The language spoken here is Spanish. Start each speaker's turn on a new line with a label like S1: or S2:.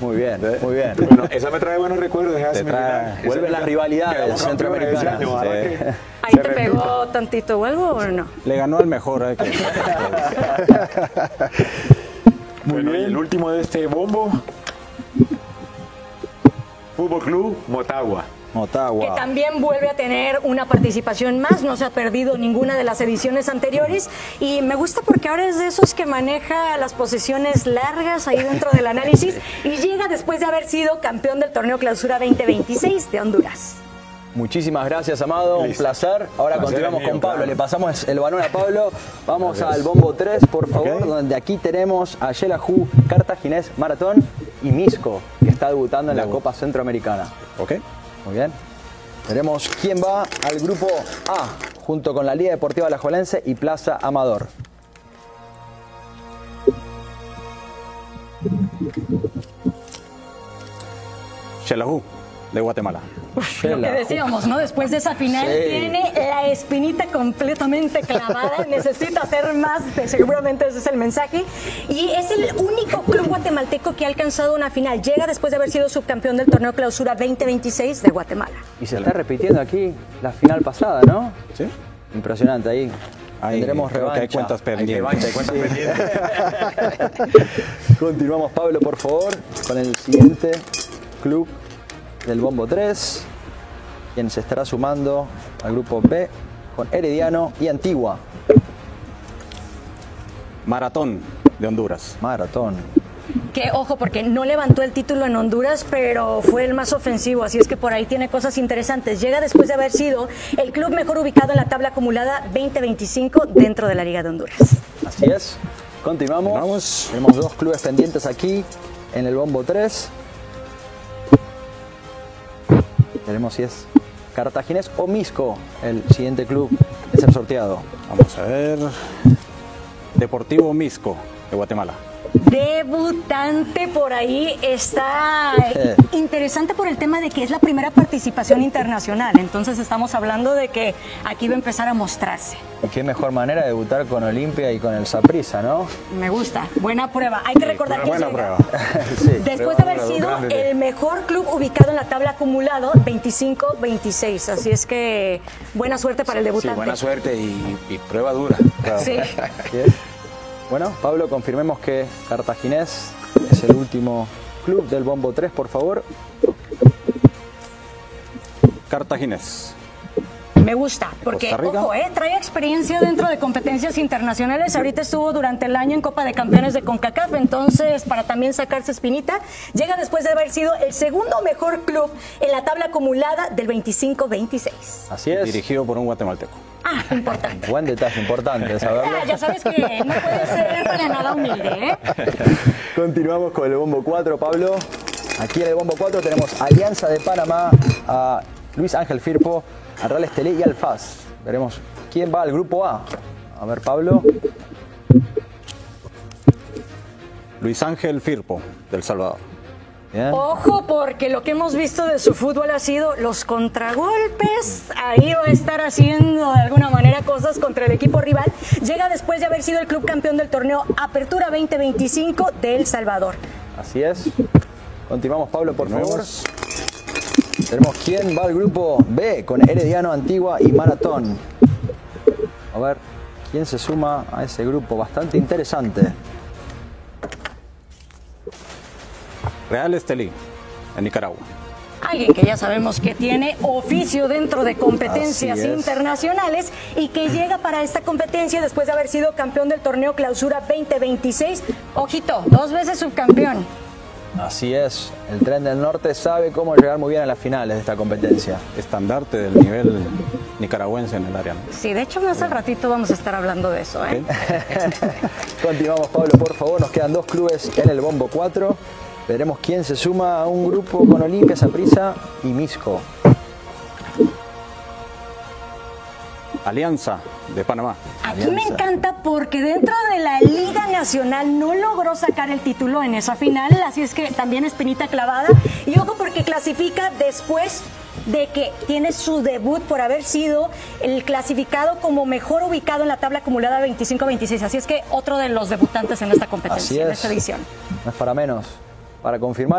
S1: Muy bien, muy bien.
S2: Bueno, esa me trae buenos recuerdos de esa semifinal.
S1: Vuelven las rivalidades centroamericanas.
S3: Ahí te pegó tantito, ¿vuelvo o no?
S4: Le ganó al mejor.
S2: Muy bien. Y el último de este bombo. Fútbol Club Motagua.
S1: Motagua.
S3: Que también vuelve a tener una participación más, no se ha perdido ninguna de las ediciones anteriores y me gusta porque ahora es de esos que maneja las posesiones largas ahí dentro del análisis y llega después de haber sido campeón del torneo Clausura 2026 de Honduras.
S1: Muchísimas gracias, Amado, un placer. Ahora continuamos con Pablo, le pasamos el balón a Pablo. Vamos al bombo 3, por favor, donde aquí tenemos a Xelajú, Cartaginés, Maratón y Misco, que está debutando en la Copa Centroamericana.
S4: Ok.
S1: Muy bien. Veremos quién va al grupo A, junto con la Liga Deportiva Alajuelense y Plaza Amador.
S4: Xelajú, de Guatemala.
S3: Lo que decíamos, ¿no? Después de esa final tiene la espinita completamente clavada, necesita hacer más, seguramente ese es el mensaje. Y es el único club guatemalteco que ha alcanzado una final. Llega después de haber sido subcampeón del torneo Clausura 2026 de Guatemala.
S1: Y se está repitiendo aquí la final pasada, ¿no?
S4: Sí.
S1: Impresionante ahí. Tendremos revancha.
S4: Hay cuentas pendientes.
S1: Continuamos, Pablo, por favor, con el siguiente club del bombo 3, quien se estará sumando al grupo B con Herediano y Antigua.
S4: Maratón de Honduras.
S1: Maratón.
S3: Que ojo, porque no levantó el título en Honduras, pero fue el más ofensivo, así es que por ahí tiene cosas interesantes. Llega después de haber sido el club mejor ubicado en la tabla acumulada 2025 dentro de la Liga de Honduras.
S1: Así es. Continuamos. Tenemos dos clubes pendientes aquí en el bombo 3. Veremos si es Cartaginés o Misco el siguiente club en ser sorteado.
S4: Vamos a ver. Deportivo Misco de Guatemala.
S3: Debutante por ahí está interesante por el tema de que es la primera participación internacional. Entonces estamos hablando de que aquí va a empezar a mostrarse.
S1: Y qué mejor manera de debutar con Olimpia y con el Saprissa, ¿no?
S3: Me gusta. Buena prueba. Hay que recordar que
S4: buena
S3: llega
S4: prueba.
S1: Sí.
S3: después de haber sido el mejor club ubicado en la tabla acumulado 25-26. Así es que buena suerte para el debutante.
S2: Sí, buena suerte y prueba dura.
S3: Sí.
S1: Bien. Bueno, Pablo, confirmemos que Cartaginés es el último club del bombo 3, por favor.
S4: Cartaginés.
S3: Me gusta, porque, ojo, trae experiencia dentro de competencias internacionales. Ahorita estuvo durante el año en Copa de Campeones de CONCACAF, entonces, para también sacarse espinita, llega después de haber sido el segundo mejor club en la tabla acumulada del 25-26.
S1: Así es.
S4: Dirigido por un guatemalteco.
S3: Ah, importante.
S1: Buen detalle, importante saberlo.
S3: Ya sabes que no puede ser para nada humilde, ¿eh?
S1: Continuamos con el bombo 4, Pablo. Aquí en el bombo 4 tenemos Alianza de Panamá, a Luis Ángel Firpo, a Real Estelí y al FAS. Veremos quién va al grupo A. A ver, Pablo.
S4: Luis Ángel Firpo, del Salvador.
S1: Bien.
S3: Ojo, porque lo que hemos visto de su fútbol ha sido los contragolpes. Ahí va a estar haciendo de alguna manera cosas contra el equipo rival. Llega después de haber sido el club campeón del torneo Apertura 2025 de El Salvador.
S1: Así es. Continuamos, Pablo, por favor. Tenemos quién va al grupo B con Herediano, Antigua y Maratón. A ver, quién se suma a ese grupo bastante interesante.
S4: Real Estelí, en Nicaragua.
S3: Alguien que ya sabemos que tiene oficio dentro de competencias internacionales y que llega para esta competencia después de haber sido campeón del torneo Clausura 2026. Ojito, 2 veces subcampeón.
S1: Así es, el Tren del Norte sabe cómo llegar muy bien a las finales de esta competencia.
S4: Estandarte del nivel nicaragüense en el área, ¿no?
S3: Sí, de hecho más al ratito vamos a estar hablando de eso, ¿eh?
S1: Continuamos, Pablo, por favor, nos quedan 2 clubes en el bombo 4. Veremos quién se suma a un grupo con Olimpia, Saprissa y Misco.
S4: Alianza de Panamá.
S3: Aquí me encanta porque dentro de la Liga Nacional no logró sacar el título en esa final, así es que también espinita clavada. Y ojo porque clasifica después de que tiene su debut por haber sido el clasificado como mejor ubicado en la tabla acumulada 25-26. Así es que otro de los debutantes en esta competencia, en esta edición.
S1: No es para menos. Para confirmar